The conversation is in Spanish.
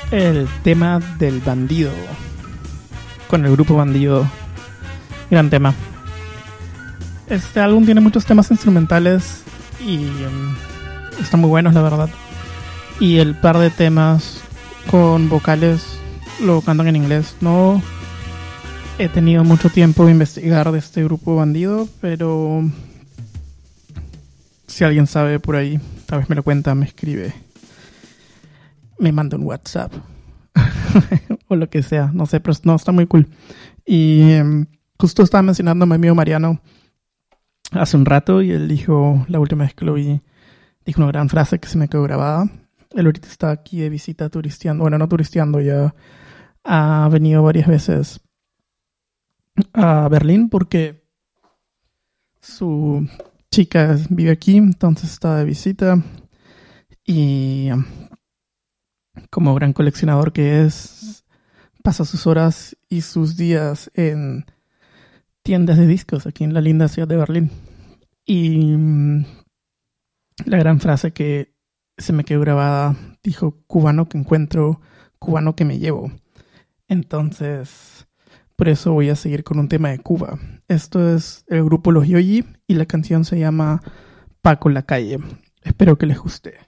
el tema del bandido con el grupo Bandido. Gran tema. Este álbum tiene muchos temas instrumentales y están muy buenos, la verdad. Y el par de temas con vocales lo cantan en inglés. No he tenido mucho tiempo de investigar de este grupo Bandido, pero si alguien sabe por ahí, tal vez me lo cuenta, me escribe, me manda un WhatsApp o lo que sea, no sé, pero no, está muy cool. Y justo estaba mencionando a mi amigo Mariano hace un rato y él dijo, la última vez que lo vi, dijo una gran frase que se me quedó grabada. Él ahorita está aquí de visita turisteando, bueno, no turisteando, ya ha venido varias veces a Berlín porque su chica vive aquí, entonces está de visita y como gran coleccionador que es, pasa sus horas y sus días en tiendas de discos aquí en la linda ciudad de Berlín. Y la gran frase que se me quedó grabada dijo: cubano que encuentro, cubano que me llevo. Entonces, por eso voy a seguir con un tema de Cuba. Esto es el grupo Los Yoyi y la canción se llama Paco la calle. Espero que les guste.